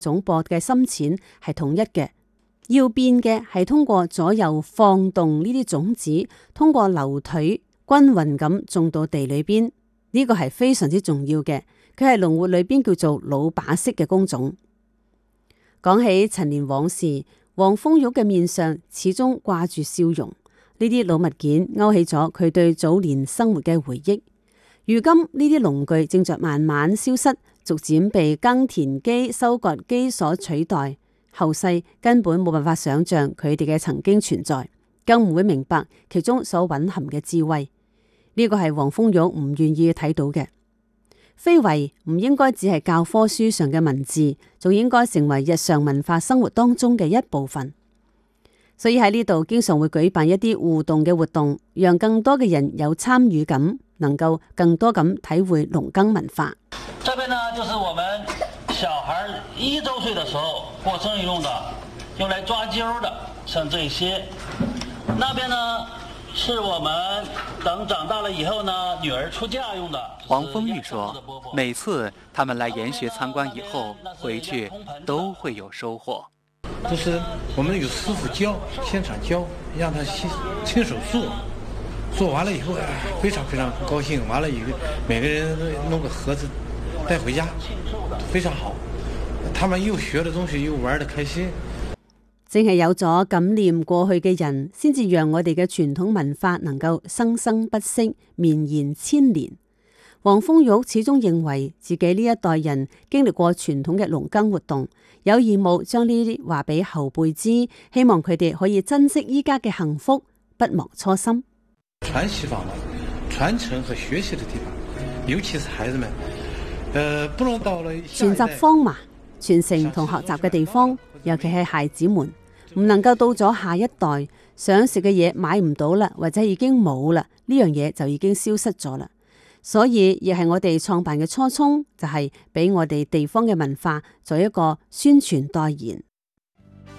種播嘅深淺係統一嘅。要變嘅係通過左右放動呢啲種子，通過流體均勻咁種到地裏邊，呢個係非常之重要嘅。佢係農活裏邊叫做老把式嘅工種。講起陳年往事，黃豐玉嘅面上始終掛住笑容。呢啲老物件勾起咗佢對早年生活嘅回憶。如今呢啲農具正在慢慢消失，逐漸被耕田機、收割機所取代。後世根本冇辦法想象佢哋嘅曾經存在，更唔會明白其中所蘊含嘅智慧。呢個係黃豐玉唔願意睇到嘅。非遺唔應該只係教科書上嘅文字，仲應該成為日常文化生活當中嘅一部分。所以喺呢度經常會舉辦一啲互動嘅活動，讓更多嘅人有參與感，能夠更多咁體會農耕文化。 這邊呢，就是我們小孩1周歲的時候過生日用的，用來抓阄的，像這些。那邊呢，是我們等長大了以後呢，女兒出嫁用的。 黃豐玉說，每次他們來研學參觀以後，回去都會有收穫。 都是我們有師傅教，現場教，讓他親手做，做完了以後非常非常高興。完了以後，每個人弄個盒子帶回家，非常好。他們又學的東西又玩得開心。 正係有咗感念過去嘅人，先至讓我哋嘅傳統文化能夠生生不息，綿延千年。黃豐玉始終認為自己呢一代人經歷過傳統嘅農耕活動，有義務將呢啲話俾後輩知，希望佢哋可以珍惜依家嘅幸福，不忘初心。 傳習方面，傳承和學習的地方，尤其是孩子們，不能到了傳習方嘛，傳承同學習嘅地方，尤其係孩子們，唔能夠到咗下一代，想食嘅嘢買唔到啦，或者已經冇啦，呢樣嘢就已經消失咗啦。所以亦係我哋創辦嘅初衷，就係俾我哋地方嘅文化做一個宣傳代言。